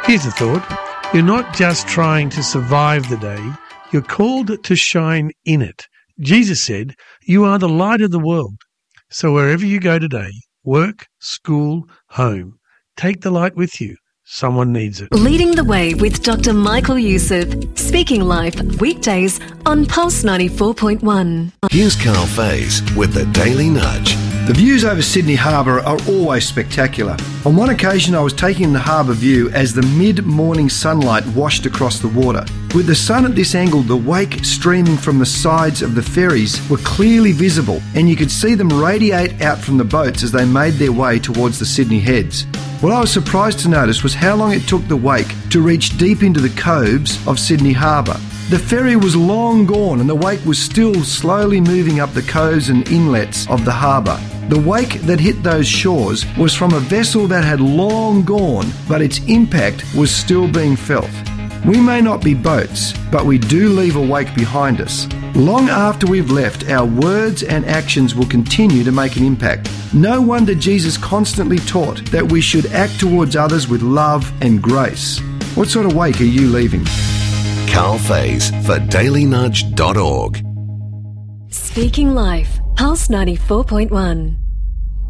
Here's a thought. You're not just trying to survive the day, you're called to shine in it. Jesus said, "You are the light of the world." So wherever you go today, work, school, home, take the light with you. Someone needs it. Leading the Way with Dr. Michael Youssef. Speaking Life, weekdays on Pulse 94.1. Here's Carl Faze with the Daily Nudge. The views over Sydney Harbour are always spectacular. On one occasion I was taking in the harbour view as the mid-morning sunlight washed across the water. With the sun at this angle, the wake streaming from the sides of the ferries were clearly visible, and you could see them radiate out from the boats as they made their way towards the Sydney Heads. What I was surprised to notice was how long it took the wake to reach deep into the coves of Sydney Harbour. The ferry was long gone and the wake was still slowly moving up the coves and inlets of the harbour. The wake that hit those shores was from a vessel that had long gone, but its impact was still being felt. We may not be boats, but we do leave a wake behind us. Long after we've left, our words and actions will continue to make an impact. No wonder Jesus constantly taught that we should act towards others with love and grace. What sort of wake are you leaving? Carl Faze for dailynudge.org. Speaking Life, Pulse 94.1.